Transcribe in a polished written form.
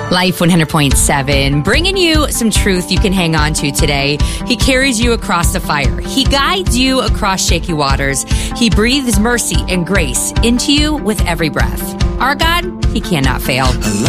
Life 100.7, bringing you some truth you can hang on to today. He carries you across the fire. He guides you across shaky waters. He breathes mercy and grace into you with every breath. Our God, he cannot fail.